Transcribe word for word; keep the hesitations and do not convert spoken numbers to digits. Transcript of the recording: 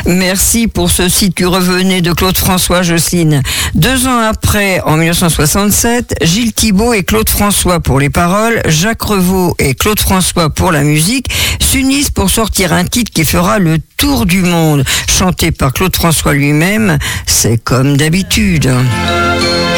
Merci pour ceci, tu revenais de Claude François, Jocelyne. Deux ans après, en dix-neuf cent soixante-sept, Gilles Thibault et Claude François pour les paroles, Jacques Revaux et Claude François pour la musique, s'unissent pour sortir un titre qui fera le tour du monde. Chanté par Claude François lui-même, c'est comme d'habitude.